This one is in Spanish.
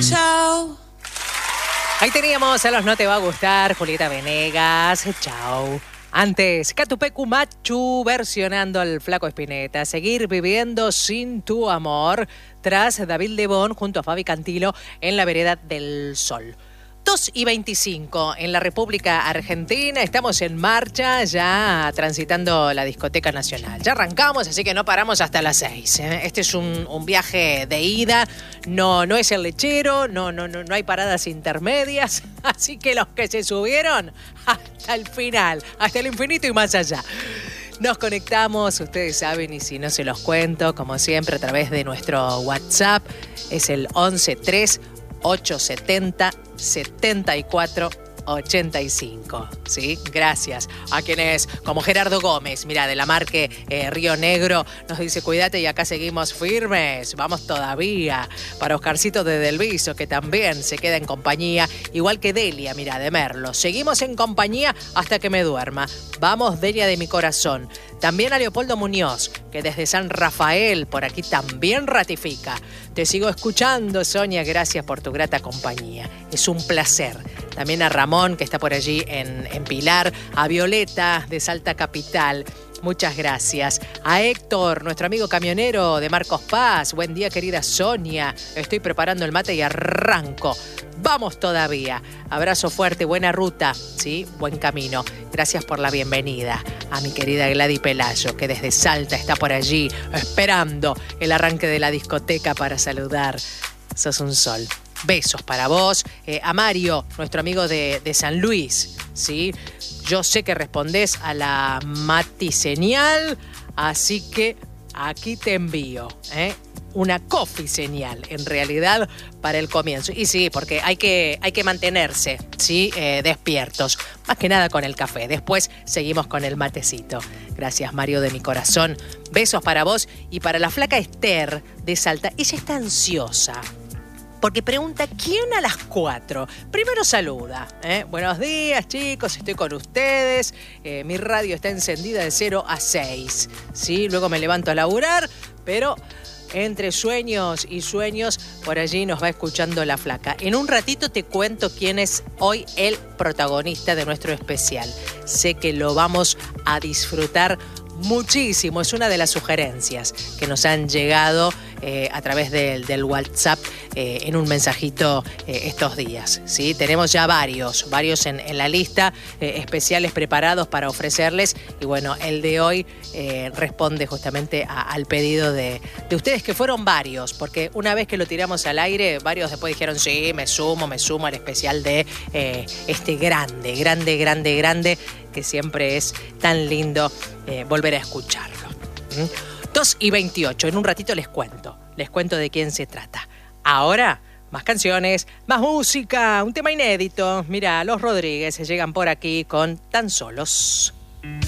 Chao. Ahí teníamos a los No Te Va a Gustar, Julieta Venegas, chao. Antes, Catupecu Machu versionando al Flaco Spinetta, Seguir viviendo sin tu amor, tras David Lebón junto a Fabi Cantilo en La Vereda del Sol. 2:25 en la República Argentina, estamos en marcha, ya transitando la Discoteca Nacional. Ya arrancamos, así que no paramos hasta las 6. Este es un viaje de ida, no es el lechero, no hay paradas intermedias, así que los que se subieron hasta el final, hasta el infinito y más allá. Nos conectamos, ustedes saben, y si no se los cuento, como siempre, a través de nuestro WhatsApp, es el 1138707485. ¿Sí? Gracias a quienes, como Gerardo Gómez, mira, de la marca Río Negro, nos dice, cuídate y acá seguimos firmes, vamos todavía. Para Oscarcito de Delviso, que también se queda en compañía, igual que Delia, mira, de Merlo. Seguimos en compañía hasta que me duerma. Vamos, Delia de mi corazón. También a Leopoldo Muñoz, que desde San Rafael por aquí también ratifica. Te sigo escuchando, Sonia, gracias por tu grata compañía. Es un placer. También a Ramón, que está por allí en Pilar, a Violeta de Salta Capital. Muchas gracias. A Héctor, nuestro amigo camionero de Marcos Paz. Buen día, querida Sonia. Estoy preparando el mate y arranco. Vamos todavía. Abrazo fuerte, buena ruta, ¿sí? Buen camino. Gracias por la bienvenida a mi querida Gladys Pelayo, que desde Salta está por allí esperando el arranque de la discoteca para saludar. Sos un sol. Besos para vos. A Mario, nuestro amigo de San Luis, ¿sí? Yo sé que respondés a la Mati señal, así que aquí te envío, una coffee señal, en realidad, para el comienzo. Y sí, porque hay que mantenerse, ¿sí? Despiertos, más que nada con el café. Después seguimos con el matecito. Gracias, Mario, de mi corazón. Besos para vos y para la flaca Esther de Salta. Ella está ansiosa, porque pregunta, ¿quién a las 4? Primero saluda. Buenos días, chicos, estoy con ustedes. Mi radio está encendida de 0 a 6. ¿Sí? Luego me levanto a laburar, pero entre sueños y sueños, por allí nos va escuchando la flaca. En un ratito te cuento quién es hoy el protagonista de nuestro especial. Sé que lo vamos a disfrutar muchísimo. Es una de las sugerencias que nos han llegado a través del WhatsApp en un mensajito estos días, ¿sí? Tenemos ya varios en la lista, especiales preparados para ofrecerles, y bueno, el de hoy responde justamente al pedido de ustedes, que fueron varios, porque una vez que lo tiramos al aire, varios después dijeron, sí, me sumo al especial de este grande, que siempre es tan lindo volver a escucharlo. 2:28, en un ratito les cuento de quién se trata. Ahora, más canciones, más música, un tema inédito. Mira, los Rodríguez llegan por aquí con Tan Solos.